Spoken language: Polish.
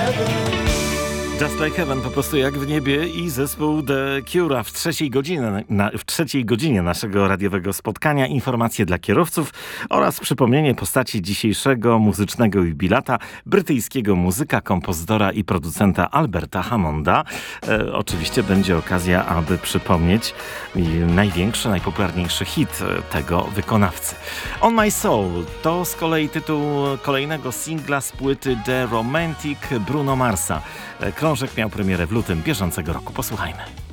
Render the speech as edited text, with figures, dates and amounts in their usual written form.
Just Like Heaven, po prostu jak w niebie, i zespół The Cure w trzeciej godzinie naszego radiowego spotkania. Informacje dla kierowców oraz przypomnienie postaci dzisiejszego muzycznego jubilata, brytyjskiego muzyka, kompozytora i producenta Alberta Hammonda. Oczywiście będzie okazja, aby przypomnieć największy, najpopularniejszy hit tego wykonawcy. On My Soul to z kolei tytuł kolejnego singla z płyty The Romantic Bruno Marsa. Krążek miał premierę w lutym bieżącego roku. Posłuchajmy.